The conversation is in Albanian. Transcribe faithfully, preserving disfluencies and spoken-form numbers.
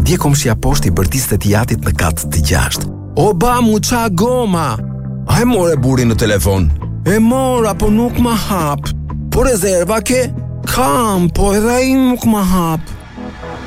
Ndjekom si aposhti bërtiste të jatit në kat të gjashtë. O ba mu qa goma! A e more burin në telefon? E mora, po nuk ma hap. Po rezerva ke? Kam, po edhe ai nuk ma hap.